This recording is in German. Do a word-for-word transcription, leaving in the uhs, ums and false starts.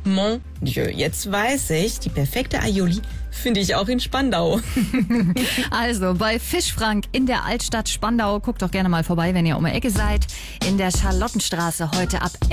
Mon Dieu, jetzt weiß ich, die perfekte Aioli finde ich auch in Spandau. Also bei Fischfrank in der Altstadt Spandau. Guckt doch gerne mal vorbei, wenn ihr um die Ecke seid. In der Charlottenstraße heute ab